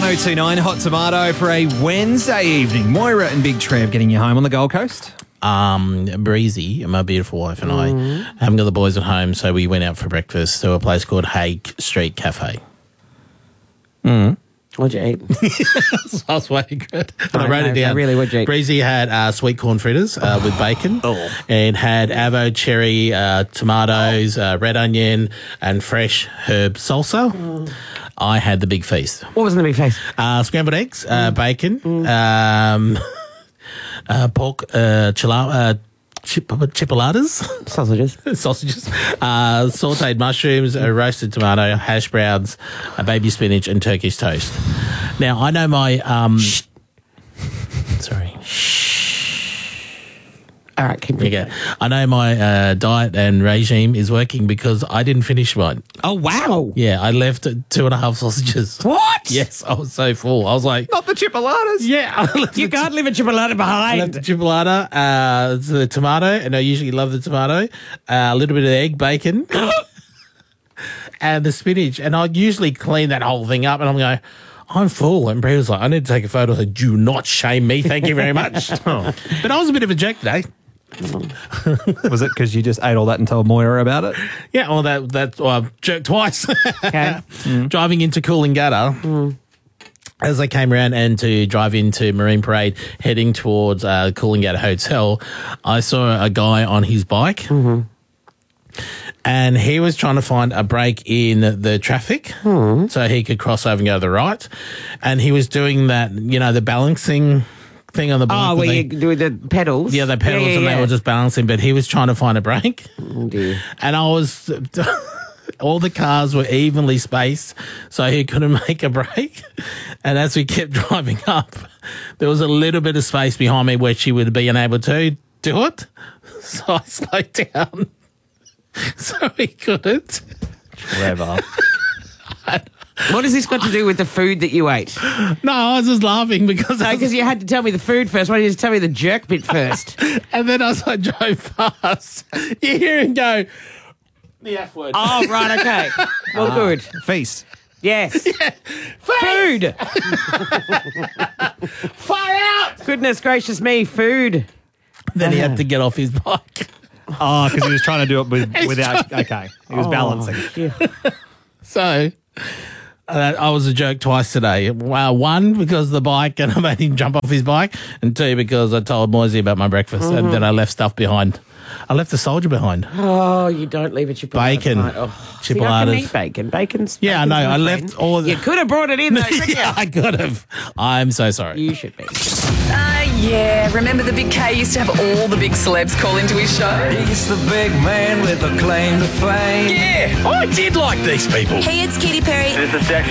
1029 Hot Tomato for a Wednesday evening. Moira and Big Trev getting you home on the Gold Coast. Breezy, my beautiful wife, and I haven't got the boys at home, so we went out for breakfast to a place called Hague Street Cafe. What'd you eat? That's way good. And I wrote it down. Really, what'd you eat? Breezy had sweet corn fritters with bacon and had avo, cherry, tomatoes, red onion, and fresh herb salsa. I had the big feast. What was in the big face? Scrambled eggs, bacon, pork, chipolatas. Sausages. Sauteed mushrooms, a roasted tomato, hash browns, a baby spinach, and Turkish toast. Now, I know my... Sorry. All right, keep There you go. I know my diet and regime is working because I didn't finish mine. Oh, wow. Yeah, I left 2.5 sausages. What? Yes, I was so full. I was like... Not the chipolatas. Yeah. I left You can't leave a chipolata behind. I left the chipolata, the tomato, and I usually love the tomato, a little bit of egg, bacon, and the spinach. And I usually clean that whole thing up, and I'm going, I'm full. And Bree was like, I need to take a photo. I said, do not shame me. Thank you very much. But I was a bit of a jerk today. Was it because you just ate all that and told Moira about it? Yeah, well, I jerked twice. Okay. Driving into Coolangatta. As I came around and to drive into Marine Parade, heading towards Coolangatta Hotel, I saw a guy on his bike. And he was trying to find a break in the traffic so he could cross over and go to the right. And he was doing that, the balancing thing on the bike. Oh, where you do the pedals? Yeah, the pedals, and they were just balancing, but he was trying to find a break. Oh, dear. And I was... all the cars were evenly spaced, so he couldn't make a break. And as we kept driving up, there was a little bit of space behind me where she would have been able to do it. So I slowed down so he couldn't. Clever. What has this got to do with the food that you ate? No, I was just laughing because... Because you had to tell me the food first. Why didn't you just tell me the jerk bit first? And then as I drove past, you hear him go... The F word. Oh, right, okay. Well, good. Feast. Yes. Yeah. Food. Far out! Goodness gracious me, food. Then he had to get off his bike. Oh, because he was trying to do it without... Okay. He was balancing. Yeah. So... I was a joke twice today. One, because of the bike, and I made him jump off his bike, and two, because I told Moisey about my breakfast, and then I left stuff behind. I left the soldier behind. Oh, you don't leave a chipolata. Bacon. Oh. See, I can Chipolatas. eat bacon. Bacon's... Yeah, I know. I left all the... You could have brought it in, though, couldn't Yeah, I could have. I'm so sorry. you? You should be. Yeah. Remember the Big K used to have all the big celebs call into his show? He's the big man with a claim to fame. Yeah, I did like these people. Hey, it's Katy Perry. This is Dex